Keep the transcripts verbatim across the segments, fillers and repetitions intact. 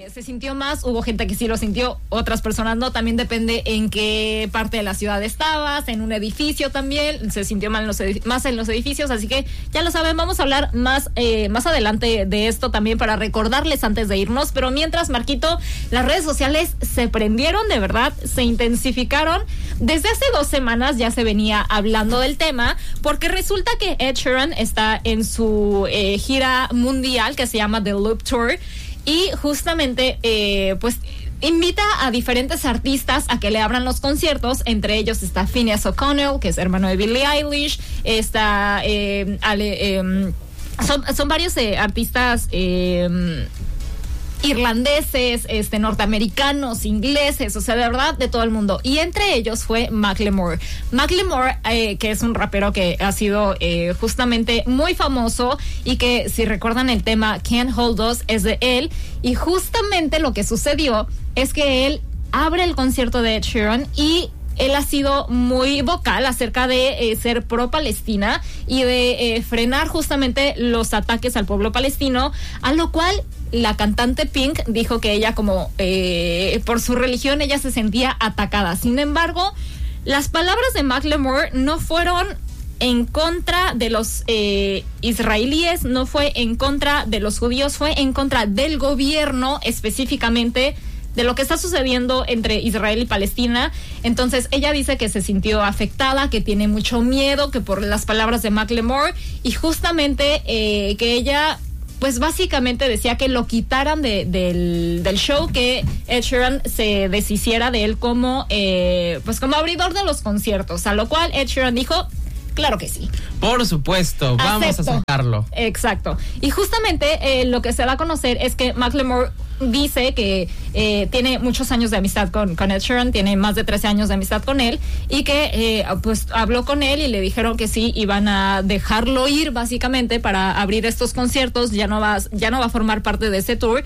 se sintió más, hubo gente que sí lo sintió, otras personas no, también depende en qué parte de la ciudad estabas, en un edificio también, se sintió mal en los edificios, más en los edificios, así que ya lo saben, vamos a hablar más, eh, más adelante de esto también para recordarles antes de irnos, pero mientras, Marquito, las redes sociales se prendieron de verdad, se intensificaron, desde hace dos semanas ya se venía hablando del tema, porque resulta que Ed Sheeran está en su eh, gira mundial que se llama The Loop Tour, y justamente eh, pues invita a diferentes artistas a que le abran los conciertos. Entre ellos está Finneas O'Connell, que es hermano de Billie Eilish, está eh, Ale, eh, son, son varios eh, artistas eh, irlandeses, este, norteamericanos, ingleses, o sea, de verdad, de todo el mundo. Y entre ellos fue Macklemore. Macklemore, eh, que es un rapero que ha sido eh, justamente muy famoso y que, si recuerdan el tema Can't Hold Us, es de él. Y justamente lo que sucedió es que él abre el concierto de Ed Sheeran y él ha sido muy vocal acerca de eh, ser pro-Palestina y de eh, frenar justamente los ataques al pueblo palestino, a lo cual la cantante Pink dijo que ella, como eh, por su religión, ella se sentía atacada. Sin embargo, las palabras de Macklemore no fueron en contra de los eh, israelíes, no fue en contra de los judíos, fue en contra del gobierno, específicamente de lo que está sucediendo entre Israel y Palestina. Entonces ella dice que se sintió afectada, que tiene mucho miedo, que por las palabras de Macklemore, y justamente eh, que ella pues básicamente decía que lo quitaran de, del, del show, que Ed Sheeran se deshiciera de él como eh, pues como abridor de los conciertos, a lo cual Ed Sheeran dijo: claro que sí. Por supuesto, vamos Acepto. a sacarlo. Exacto. Y justamente eh, lo que se da a conocer es que Macklemore dice que eh, tiene muchos años de amistad con, con Ed Sheeran, tiene más de trece años de amistad con él, y que eh, pues habló con él y le dijeron que sí, iban a dejarlo ir básicamente para abrir estos conciertos, ya no va, ya no va a formar parte de ese tour.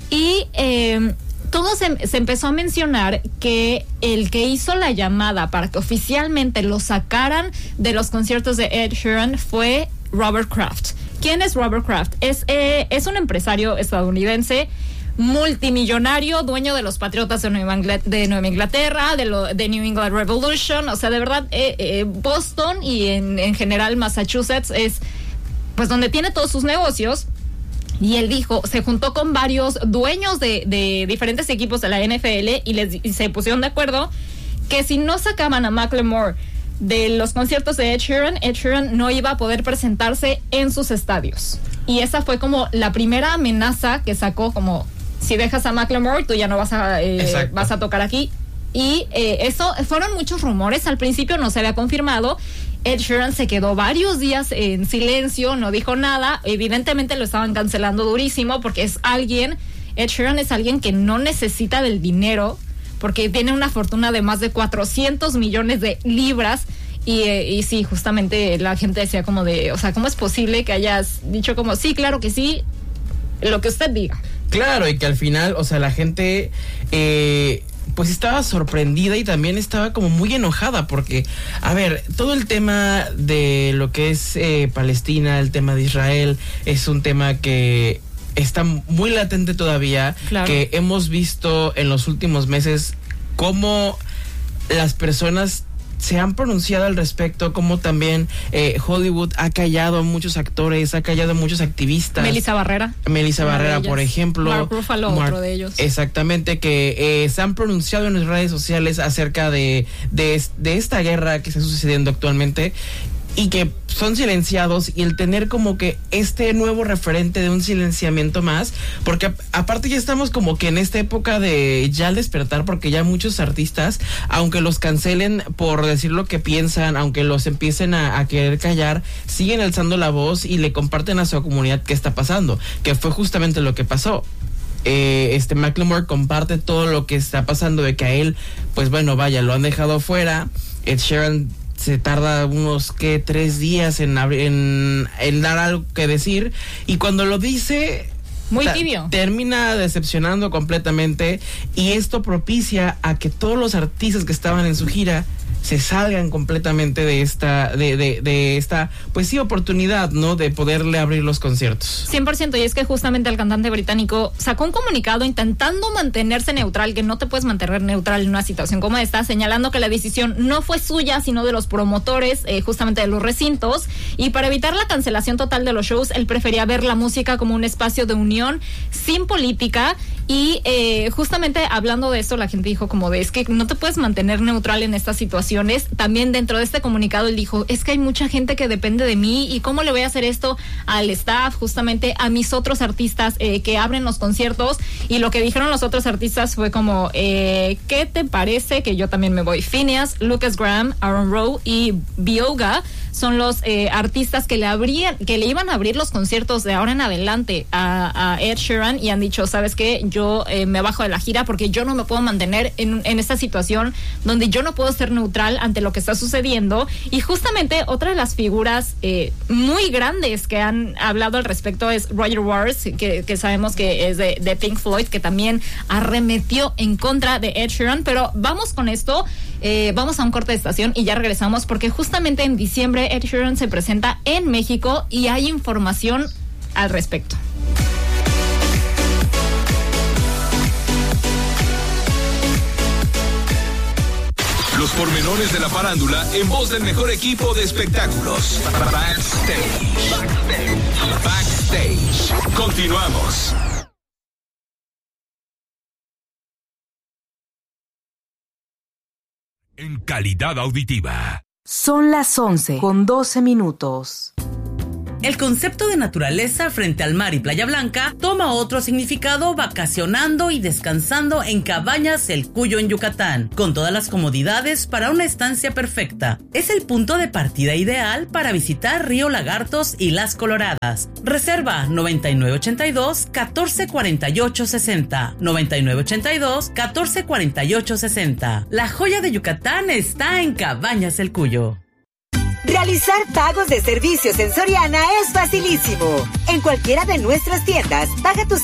Y eh, todo se, se empezó a mencionar que el que hizo la llamada para que oficialmente lo sacaran de los conciertos de Ed Sheeran fue Robert Kraft. ¿Quién es Robert Kraft? Es, eh, es un empresario estadounidense multimillonario, dueño de los Patriotas de Nueva, Ingl- de Nueva Inglaterra, de, lo, de New England Revolution, o sea, de verdad, eh, eh, Boston y en, en general Massachusetts es pues donde tiene todos sus negocios. Y él dijo, se juntó con varios dueños de, de diferentes equipos de la N F L y, les, y se pusieron de acuerdo que si no sacaban a Macklemore de los conciertos de Ed Sheeran, Ed Sheeran no iba a poder presentarse en sus estadios. Y esa fue como la primera amenaza que sacó, como: si dejas a Macklemore, tú ya no vas a eh, vas a tocar aquí. Y eh, eso, fueron muchos rumores, al principio no se había confirmado. Ed Sheeran se quedó varios días en silencio, no dijo nada. Evidentemente lo estaban cancelando durísimo porque es alguien, Ed Sheeran es alguien que no necesita del dinero, porque tiene una fortuna de más de cuatrocientos millones de libras. Y, eh, y sí, justamente la gente decía como de, o sea, ¿cómo es posible que hayas dicho como, sí, claro que sí, lo que usted diga? Claro, y que al final, o sea, la gente eh, pues estaba sorprendida y también estaba como muy enojada porque, a ver, todo el tema de lo que es eh, Palestina, el tema de Israel, es un tema que está muy latente todavía, claro, que hemos visto en los últimos meses cómo las personas se han pronunciado al respecto, como también eh, Hollywood ha callado a muchos actores, ha callado a muchos activistas. Melissa Barrera. Melissa Barrera, por ejemplo. Mark Ruffalo, Mark, otro de ellos. Exactamente, que eh, se han pronunciado en las redes sociales acerca de, de, de esta guerra que está sucediendo actualmente, y que son silenciados, y el tener como que este nuevo referente de un silenciamiento más, porque a, aparte ya estamos como que en esta época de ya al despertar, porque ya muchos artistas, aunque los cancelen por decir lo que piensan, aunque los empiecen a, a querer callar, siguen alzando la voz y le comparten a su comunidad qué está pasando, que fue justamente lo que pasó. Eh, este Macklemore comparte todo lo que está pasando, de que a él, pues bueno, vaya, lo han dejado fuera. Ed Sheeran se tarda unos que tres días en, en, en dar algo que decir, y cuando lo dice, Muy tibio. Termina decepcionando completamente y esto propicia a que todos los artistas que estaban en su gira se salgan completamente de esta, de, de, de esta, pues sí, oportunidad, ¿no? De poderle abrir los conciertos. cien por ciento, y es que justamente el cantante británico sacó un comunicado intentando mantenerse neutral, que no te puedes mantener neutral en una situación como esta, señalando que la decisión no fue suya, sino de los promotores, eh, justamente de los recintos, y para evitar la cancelación total de los shows, él prefería ver la música como un espacio de unión sin política, y eh, justamente hablando de esto, la gente dijo como de, es que no te puedes mantener neutral en esta situación. También dentro de este comunicado él dijo, es que hay mucha gente que depende de mí y cómo le voy a hacer esto al staff, justamente a mis otros artistas eh, que abren los conciertos, y lo que dijeron los otros artistas fue como, eh, ¿qué te parece que yo también me voy? Phineas, Lucas Graham, Aaron Rowe y Bioga son los eh, artistas que le abrían, que le iban a abrir los conciertos de ahora en adelante a, a Ed Sheeran, y han dicho, ¿sabes qué? Yo eh, me bajo de la gira porque yo no me puedo mantener en, en esta situación donde yo no puedo ser neutral ante lo que está sucediendo. Y justamente otra de las figuras eh, muy grandes que han hablado al respecto es Roger Waters, que, que sabemos que es de, de Pink Floyd, que también arremetió en contra de Ed Sheeran. Pero vamos con esto, eh, vamos a un corte de estación y ya regresamos, porque justamente en diciembre Ed Sheeran se presenta en México y hay información al respecto. Los pormenores de la farándula en voz del mejor equipo de espectáculos. Backstage. Backstage. Backstage. Continuamos. En calidad auditiva. Son las once con doce minutos. El concepto de naturaleza frente al mar y Playa Blanca toma otro significado vacacionando y descansando en Cabañas El Cuyo en Yucatán, con todas las comodidades para una estancia perfecta. Es el punto de partida ideal para visitar Río Lagartos y Las Coloradas. Reserva noventa y nueve ochenta y dos, catorce cuarenta y ocho sesenta, noventa y nueve ochenta y dos, catorce cuarenta y ocho sesenta. La joya de Yucatán está en Cabañas El Cuyo. Realizar pagos de servicios en Soriana es facilísimo. En cualquiera de nuestras tiendas, paga tus